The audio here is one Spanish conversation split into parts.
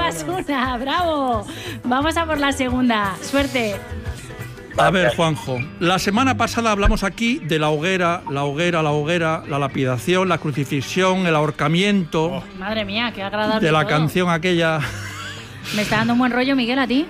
llevas una, bravo. Vamos a por la segunda. Suerte. A ver, Juanjo, la semana pasada hablamos aquí de la hoguera, la lapidación, la crucifixión, el ahorcamiento. Madre mía, qué agradable. De la todo. canción aquella. Me está dando un buen rollo, Miguel, a ti.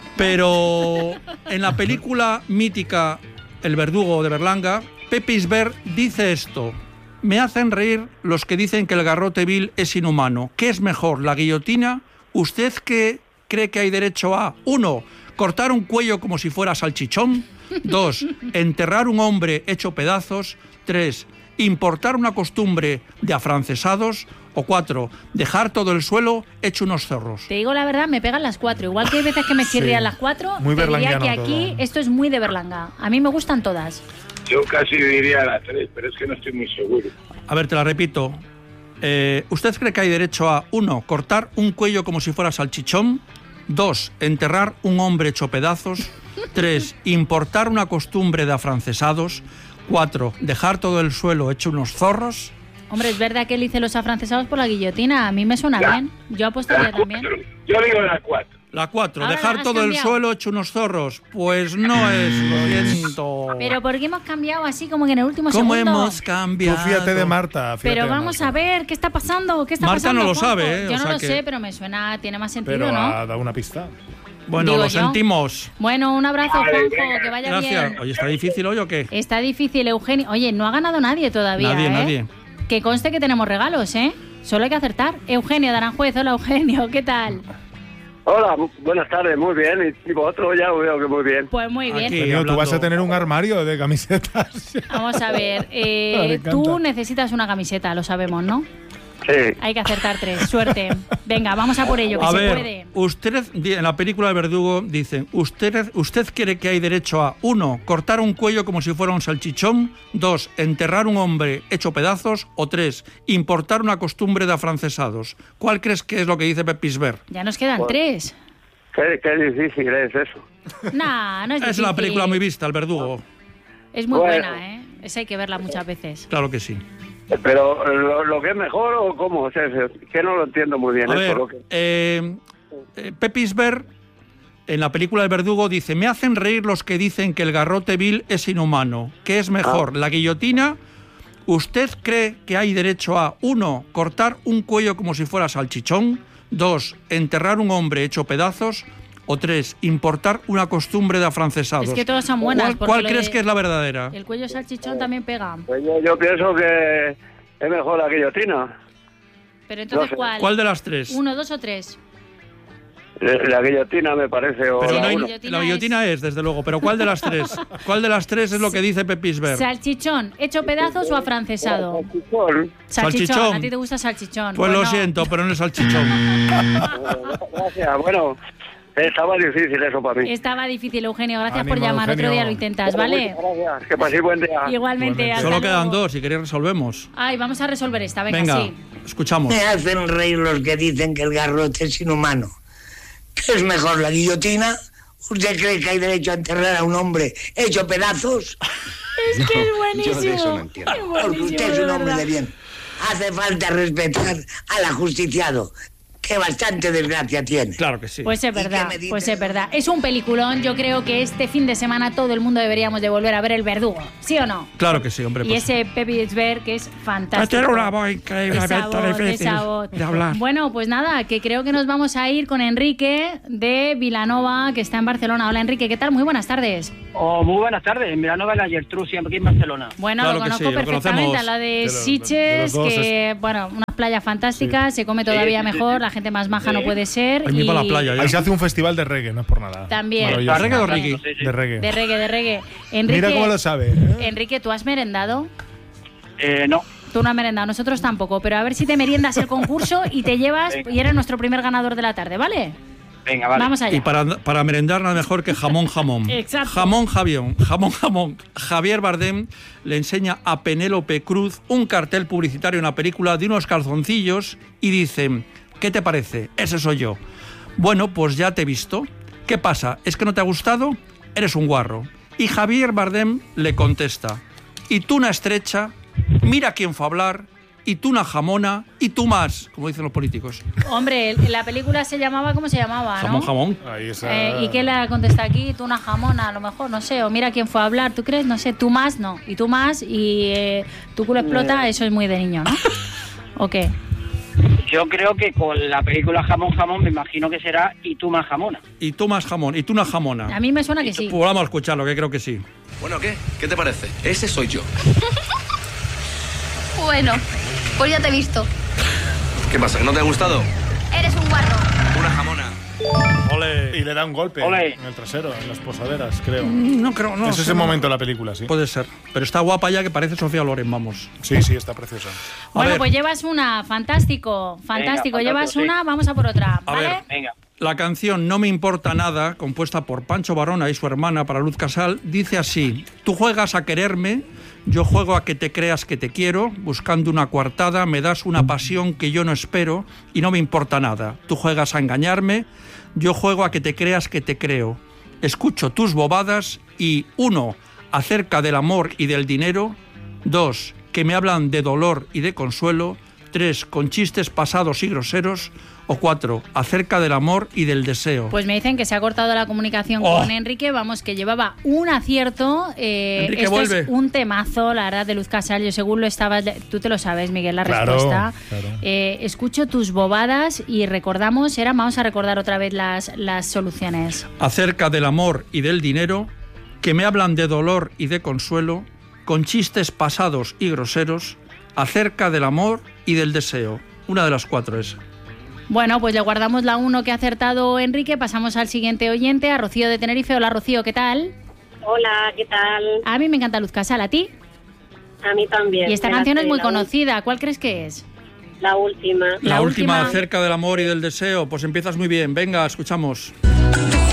Pero en la película mítica El verdugo de Berlanga, Pepe Isbert dice esto: me hacen reír los que dicen que el garrote vil es inhumano. ¿Qué es mejor, la guillotina? ¿Usted qué cree que hay derecho a? 1. Cortar un cuello como si fuera salchichón. 2. Enterrar un hombre hecho pedazos. 3. Importar una costumbre de afrancesados. O 4. Dejar todo el suelo hecho unos zorros. Te digo la verdad, me pegan las 4. Igual que hay veces que me chirrían las 4, Muy te diría que berlanguiano aquí todo. esto es muy de Berlanga. A mí me gustan todas. Yo casi diría la 3, pero es que no estoy muy seguro. A ver, te la repito. ¿Usted cree que hay derecho a 1. Cortar un cuello como si fuera salchichón? 2. Enterrar un hombre hecho pedazos. 3. Importar una costumbre de afrancesados. 4. Dejar todo el suelo hecho unos zorros. Hombre, es verdad que él dice los afrancesados por la guillotina. A mí me suena bien. Yo apostaría también. Yo digo la 4. La 4. Ahora Dejar has todo el cambiado. suelo hecho unos zorros. Pues no es, lo siento. Pero ¿por qué hemos cambiado así como que en el último ¿Cómo segundo? hemos Tú cambiado? fíjate de Marta. fíjate Pero de vamos Marta. a ver, ¿qué está pasando? ¿Qué está Marta pasando, no lo Juanjo? sabe, ¿eh? Yo O no sea lo que- sé, pero me suena, tiene más sentido, Pero ¿no? ha dado una pista. Bueno, Digo lo yo. sentimos. Bueno, un abrazo, Vale, Juanjo, venga. que vaya Gracias. bien. Oye, ¿está difícil hoy o qué? Está difícil, Eugenio. Oye, no ha ganado nadie todavía, Nadie, ¿eh? nadie. Que conste que tenemos regalos, ¿eh? Solo hay que acertar. Eugenio de Aranjuez, hola Eugenio, ¿qué tal? Hola, buenas tardes, muy bien. Y vosotros ya veo que muy bien. Pues muy bien. Aquí. Eugenio, tú hablando- vas a tener un armario de camisetas. Vamos a ver, Me encanta. tú necesitas una camiseta, lo sabemos, ¿no? Sí. Hay que acertar 3, suerte. Venga, vamos a por ello, que A se ver, puede. usted, en la película de Verdugo dicen, usted cree que hay derecho a 1. Cortar un cuello como si fuera un salchichón. 2. Enterrar un hombre hecho pedazos. O 3. Importar una costumbre de afrancesados. ¿Cuál crees que es lo que dice Pepe Isbert? Ya nos quedan 3. Qué difícil es eso. Nah, no es Es difícil. una película muy vista, El Verdugo. Es muy Bueno. buena, ¿eh? Esa hay que verla muchas veces. Claro que sí. Pero lo que es mejor o cómo, o sea, que no lo entiendo muy bien. A eso, ver, lo que... Pepe Isbert, en la película El Verdugo, dice, me hacen reír los que dicen que el garrote vil es inhumano. ¿Qué es mejor, la guillotina? ¿Usted cree que hay derecho a 1. Cortar un cuello como si fuera salchichón? 2. Enterrar un hombre hecho pedazos. O 3. Importar una costumbre de afrancesados. Es que todas son buenas. porque ¿Cuál lo crees de- que es la verdadera? El cuello salchichón también pega. Pues yo pienso que es mejor la guillotina. Pero entonces, No sé. ¿cuál? ¿Cuál de las 3? 1, 2 o 3. La guillotina me parece. O Pero Sí, no la hay- guillotina la guillotina es, desde luego. Pero ¿cuál de las 3? ¿Cuál de las 3 es lo que dice Pepe Isbert? ¿Salchichón hecho pedazos o afrancesado? Salchichón. Salchichón. A ti te gusta salchichón. Pues lo Bueno, siento, pero no es salchichón. Gracias. Bueno, estaba difícil eso para mí. Estaba difícil, Eugenio. Gracias Ánimo, por llamar. Otro Eugenio. día lo intentas, ¿vale? Gracias. Que paséis buen día. Igualmente. Igualmente. hasta Solo quedan luego. 2, si queréis resolvemos. Ay, vamos a resolver esta. Venga, Venga, sí. escuchamos. Me hacen reír los que dicen que el garrote es inhumano. ¿Qué es mejor, la guillotina? ¿Usted cree que hay derecho a enterrar a un hombre hecho pedazos? Es que es buenísimo. yo de eso no entiendo. Es Porque buenísimo, usted es un de hombre verdad. de bien. Hace falta respetar al ajusticiado, que bastante desgracia tiene. Claro que sí. Pues es ¿Y qué verdad, me dices? pues es verdad. Es un peliculón. Yo creo que este fin de semana todo el mundo deberíamos de volver a ver El Verdugo. ¿Sí o no? Claro que sí, hombre. Y pues. ese Pepe Isbert que es fantástico. Tiene una voz increíble, Esa difícil voz. de hablar. Bueno, pues nada, que creo que nos vamos a ir con Enrique de Vilanova, que está en Barcelona. Hola Enrique, ¿qué tal? Muy buenas tardes. Oh, muy buenas tardes, en Vilanova de la Gertrudis, siempre aquí en Barcelona. Bueno, Claro lo que conozco sí, lo perfectamente, conocemos. a la de De los Sitges, dos que, bueno, unas playas fantásticas, se come todavía Sí, sí, mejor, sí. la gente más maja no puede ser. Ay, mira la playa, ya. Ahí se hace un festival de reggae, no es por nada. También. Maravilloso. ¿La reggae o Ricky? Sí, sí. De reggae. De reggae. Enrique, Mira cómo lo sabe. ¿eh? Enrique, ¿tú has merendado? No, Tú no has merendado, nosotros tampoco, pero a ver si te meriendas el concurso y te llevas Venga. y eres nuestro primer ganador de la tarde, ¿vale? venga, vale. Vamos allá. Y para merendar nada mejor que jamón. Exacto. Jamón. Javier Bardem le enseña a Penélope Cruz un cartel publicitario en la película de unos calzoncillos y dice, ¿qué te parece? Ese soy yo. Bueno, pues ya te he visto. ¿Qué pasa? ¿Es que no te ha gustado? Eres un guarro. Y Javier Bardem le contesta, y tú una estrecha, mira quién fue a hablar, y tú una jamona, y tú más, como dicen los políticos. Hombre, la película se llamaba, ¿cómo se llamaba? Jamón, ¿no? jamón. Ahí está. ¿Y qué le contesta aquí? Tú una jamona, a lo mejor, no sé. O mira quién fue a hablar, ¿tú crees? No sé, tú más, no. Y tú más, y tu culo explota, eso es muy de niño, ¿no? ¿O qué? Yo creo que con la película Jamón Jamón me imagino que será Y tú más jamona. Y tú más jamón, y tú una jamona. A mí me suena que sí. Pues vamos a escucharlo, que creo que sí. Bueno, ¿qué? ¿Qué te parece? Ese soy yo. Bueno, pues ya te he visto. ¿Qué pasa? ¿Que no te ha gustado? Eres un guarro. Una jamona. Y le da un golpe Ole. en el trasero, en las posaderas, creo. No creo, no. Es ese momento de la película, sí. Puede ser. Pero está guapa ya, que parece Sofía Loren, vamos. Sí, sí, está preciosa. Bueno, ver. pues llevas una, fantástico, fantástico. Venga, Llevas fantástico, una, vamos a por otra, A ¿vale? ver. Venga. La canción No me importa nada, compuesta por Pancho Varona y su hermana para Luz Casal, dice así: tú juegas a quererme, yo juego a que te creas que te quiero, buscando una coartada, me das una pasión que yo no espero y no me importa nada. Tú juegas a engañarme, yo juego a que te creas que te creo. Escucho tus bobadas y 1, acerca del amor y del dinero, 2, que me hablan de dolor y de consuelo, 3, con chistes pasados y groseros, o 4, acerca del amor y del deseo. Pues me dicen que se ha cortado la comunicación Oh. con Enrique, vamos, que llevaba un acierto. Enrique, esto vuelve. es un temazo, la verdad, de Luz Casal. Yo según lo estabas... Tú te lo sabes, Miguel, la Claro, respuesta. claro. Escucho tus bobadas y recordamos, vamos a recordar otra vez las soluciones. Acerca del amor y del dinero, que me hablan de dolor y de consuelo, con chistes pasados y groseros, acerca del amor y del deseo. Una de las 4 es. Bueno, pues le guardamos la 1 que ha acertado Enrique, pasamos al siguiente oyente, a Rocío de Tenerife. Hola, Rocío, ¿qué tal? Hola, ¿qué tal? A mí me encanta Luz Casal, ¿a ti? A mí también. Y esta Me la canción es sé, muy la conocida, ¿cuál crees que es? La última. La última. Acerca del amor y del deseo. Pues empiezas muy bien. Venga, escuchamos.